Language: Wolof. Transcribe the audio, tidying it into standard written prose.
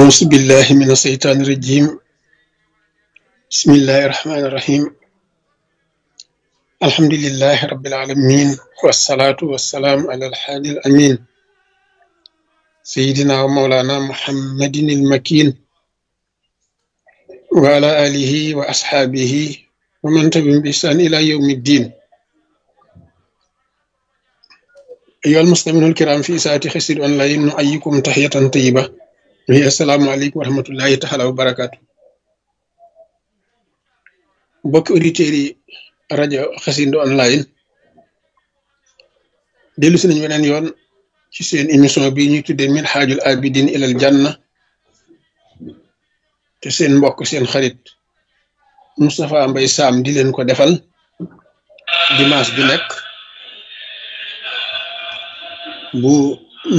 أعوذ بالله من الشيطان الرجيم. بسم الله الرحمن الرحيم. الحمد لله رب العالمين، والصلاة والسلام على الحادي الأمين سيدنا ومولانا محمد المكين وعلى آله وأصحابه ومن تبعهم بإحسان إلى يوم الدين. أيها المسلمون الكرام، في ساعة خسر أونلاين نحييكم تحية طيبة وهي السلام عليكم ورحمة الله تعالى وبركاته. mbokk auditeurs yi rajo Xassida online dellu si nañu weneen yoon ci seen émission bi ñuy tuddee Minhajul Abidin ilal Janna, te seen mbokk seen xarit Moustapha Mbaye Sam di leen ko defal dimanche bi nekk bu